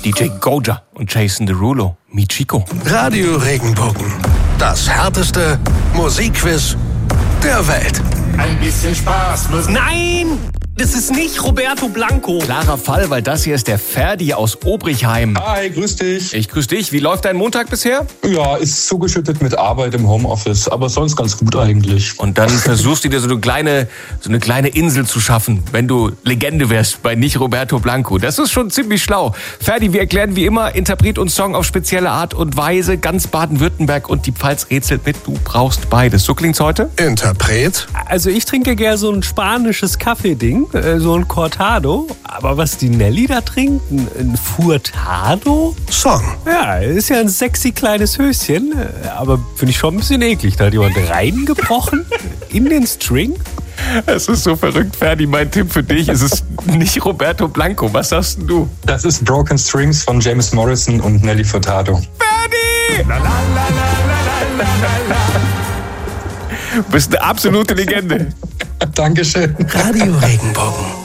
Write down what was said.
DJ Goja und Jason Derulo, Michiko. Radio Regenbogen. Das härteste Musikquiz der Welt. Ein bisschen Spaß muss... Nein! Das ist nicht Roberto Blanco. Klarer Fall, weil das hier ist der Ferdi aus Obrichheim. Hi, grüß dich. Ich grüß dich. Wie läuft dein Montag bisher? Ja, ist zugeschüttet mit Arbeit im Homeoffice, aber sonst ganz gut eigentlich. Und dann versuchst du dir so eine kleine Insel zu schaffen, wenn du Legende wärst bei nicht Roberto Blanco. Das ist schon ziemlich schlau. Ferdi, wir erklären wie immer Interpret und Song auf spezielle Art und Weise. Ganz Baden-Württemberg und die Pfalz rätselt mit. Du brauchst beides. So klingt's heute? Interpret, Also ich trinke gerne so ein spanisches Kaffee-Ding, so ein Cortado. Aber was die Nelly da trinkt, ein Furtado? Song. Ja, ist ja ein sexy kleines Höschen, aber finde ich schon ein bisschen eklig. Da hat jemand reingebrochen in den String. Es ist so verrückt, Ferdi. Mein Tipp für dich ist es nicht Roberto Blanco. Was sagst denn du? Das ist Broken Strings von James Morrison und Nelly Furtado. Ferdi! Du bist eine absolute Legende. Dankeschön. Radio Regenbogen.